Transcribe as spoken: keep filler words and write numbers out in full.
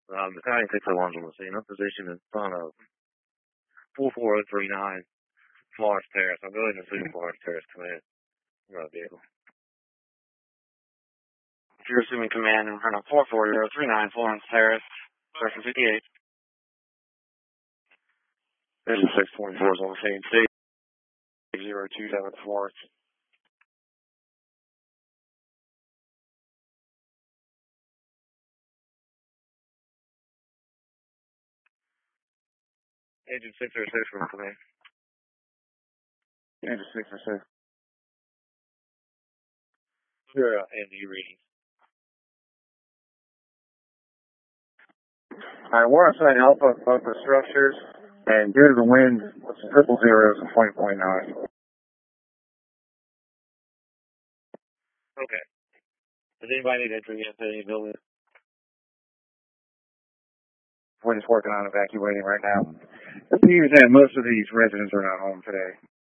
Um, the Battalion six oh one's on the scene. I'm positioned in front of four four zero three nine Florence Terrace. I'm going to assume Florence Terrace command. Right vehicle. If you're assuming command in front of four four zero three nine Florence Terrace, section fifty-eight. Engine six twenty-four is on the scene. six zero two seven Florence. Engine six oh six from command. Engine six oh six. Sure, uh, and you reading. Alright, we're on site Alpha, both the structures, and due to the wind, it's triple zeros and twenty point nine. Okay. Does anybody need entry into any building? We're just working on evacuating right now. The thing is that most of these residents are not home today.